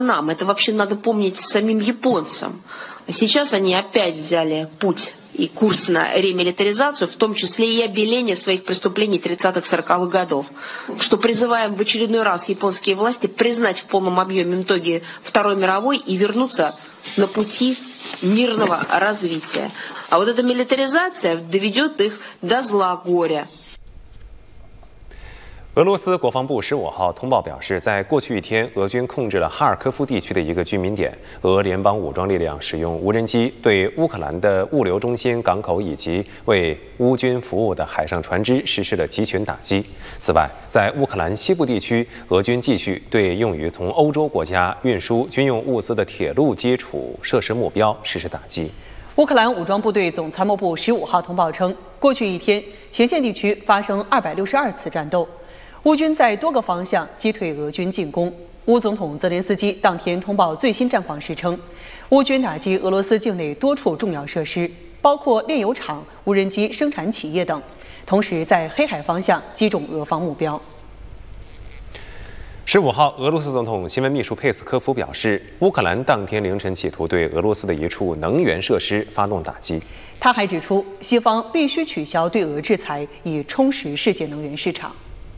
Нам это вообще надо помнить самим японцам. Сейчас они опять взяли путь и курс на ремилитаризацию, в том числе и обеление своих преступлений 30-40-х годов, что призываем в очередной раз японские власти признать в полном объеме итоги Второй мировой и вернуться на пути мирного развития. А вот эта милитаризация доведет их до зла горя. 俄罗斯国防部15号通报表示，在过去一天，俄军控制了哈尔科夫地区的一个居民点。俄联邦武装力量使用无人机对乌克兰的物流中心、港口以及为乌军服务的海上船只实施了集群打击。此外，在乌克兰西部地区，俄军继续对用于从欧洲国家运输军用物资的铁路基础设施目标实施打击。 乌克兰武装部队总参谋部15号通报称，过去一天，前线地区发生262次战斗。 乌军在多个方向击退俄军进攻。乌总统泽连斯基当天通报最新战况时称，乌军打击俄罗斯境内多处重要设施，包括炼油厂、无人机生产企业等，同时在黑海方向击中俄方目标。 15号，俄罗斯总统新闻秘书佩斯科夫表示，乌克兰当天凌晨企图对俄罗斯的一处能源设施发动打击。 他还指出，西方必须取消对俄制裁，以充实世界能源市场。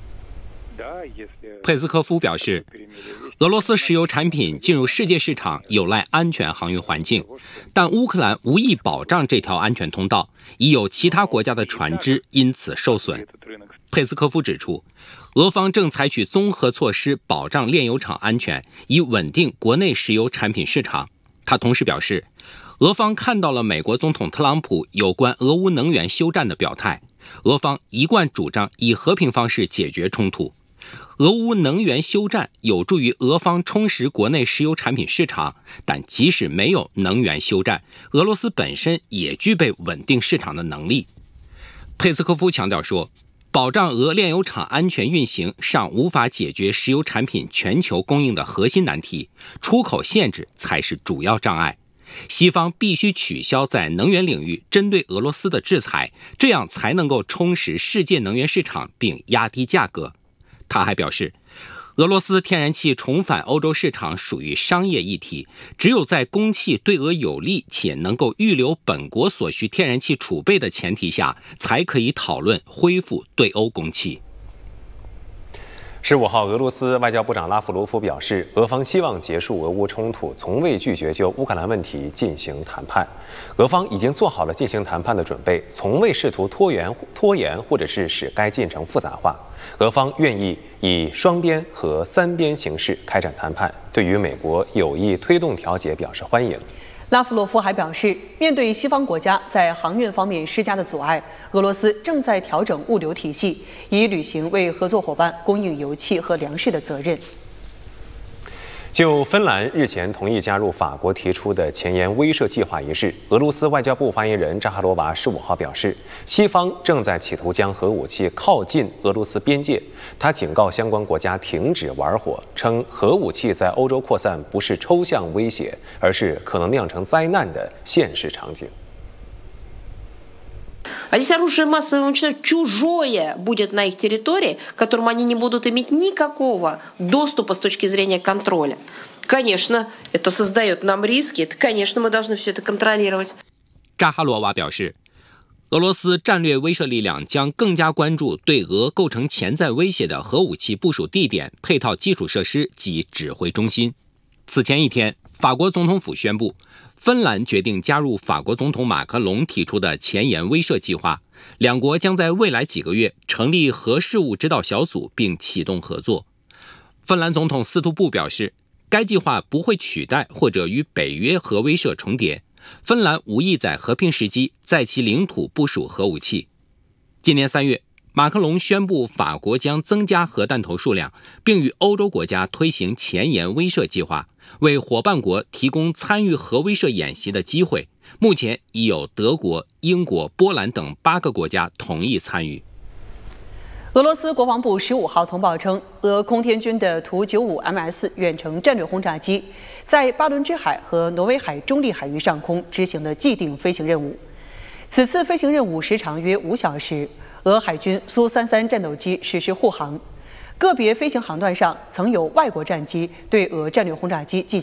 佩斯科夫表示，俄罗斯石油产品进入世界市场有赖安全航运环境，但乌克兰无意保障这条安全通道，已有其他国家的船只因此受损。佩斯科夫指出，俄方正采取综合措施保障炼油厂安全，以稳定国内石油产品市场。他同时表示，俄方看到了美国总统特朗普有关俄乌能源休战的表态，俄方一贯主张以和平方式解决冲突。 俄乌能源休战有助于俄方充实国内石油产品市场，但即使没有能源休战，俄罗斯本身也具备稳定市场的能力。佩斯科夫强调说，保障俄炼油厂安全运行尚无法解决石油产品全球供应的核心难题，出口限制才是主要障碍。西方必须取消在能源领域针对俄罗斯的制裁，这样才能够充实世界能源市场并压低价格。 他还表示，俄罗斯天然气重返欧洲市场属于商业议题，只有在供气对俄有利且能够预留本国所需天然气储备的前提下，才可以讨论恢复对欧供气。 15号，俄罗斯外交部长拉夫罗夫表示，俄方希望结束俄乌冲突，从未拒绝就乌克兰问题进行谈判。俄方已经做好了进行谈判的准备，从未试图拖延或者是使该进程复杂化。俄方愿意以双边和三边形式开展谈判，对于美国有意推动调解表示欢迎。 拉夫罗夫还表示，面对西方国家在航运方面施加的阻碍，俄罗斯正在调整物流体系，以履行为合作伙伴供应油气和粮食的责任。 就芬兰日前同意加入法国提出的前沿威慑计划一事，俄罗斯外交部发言人扎哈罗娃15号表示，西方正在企图将核武器靠近俄罗斯边界。他警告相关国家停止玩火，称核武器在欧洲扩散不是抽象威胁，而是可能酿成灾难的现实场景。 А здесь оружие массового уничтожения чужое будет на их территории, к которому они не будут иметь никакого доступа с точки зрения контроля. Конечно, это создает нам риски, это, конечно, мы должны все это контролировать. 扎哈罗娃表示，俄罗斯战略威慑力量将更加关注对俄构成潜在威胁的核武器部署地点、配套基础设施及指挥中心。此前一天，法国总统府宣布，芬兰决定加入法国总统马克龙提出的前沿威慑计划，两国将在未来几个月成立核事务指导小组并启动合作。芬兰总统斯图布表示，该计划不会取代或者与北约核威慑重叠。芬兰无意在和平时机在其领土部署核武器。今年3月，马克龙宣布法国将增加核弹头数量，并与欧洲国家推行前沿威慑计划，为伙伴国提供参与核威慑演习的机会。目前已有德国、英国、波兰等8个国家同意参与。 俄罗斯国防部15号通报称，俄空天军的图95MS 远程战略轰炸机在巴伦支海和挪威海中立海域上空执行了既定飞行任务。此次飞行任务时长约5小时，俄海军苏33战斗机实施护航。 个别飞行航段上曾有外国战机对俄战略轰炸机进行